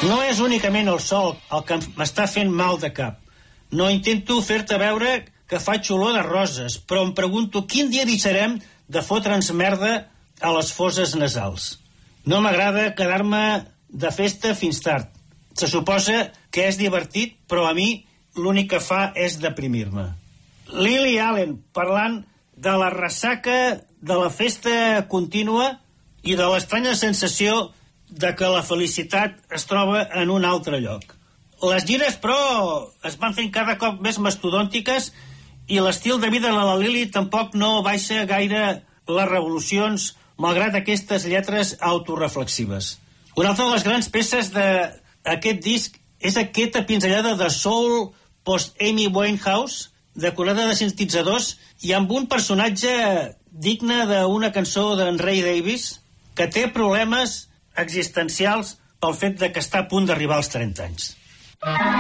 No és únicament el sol el que m'està fent mal de cap. No intento fer-te veure que faig olor de roses, però em pregunto quin dia deixarem de fotre'ns merda a les fosses nasals. No m'agrada quedar-me de festa fins tard. Se suposa que és divertit, però a mi l'únic que fa és deprimir-me. Lily Allen, parlant de la ressaca de la festa contínua i de l'estranya sensació de que la felicitat es troba en un altre lloc. Les gires, però, es van fent cada cop més mastodòntiques i l'estil de vida de la Lily tampoc no baixa gaire les revolucions, malgrat aquestes lletres autoreflexives. Una altra de les grans peces d'aquest disc és aquesta pinzellada de soul post-Amy Winehouse, decorada de sintetitzadors i amb un personatge digne d'una cançó d'en Ray Davies que té problemes existencials pel fet de que està a punt d'arribar als 30 anys.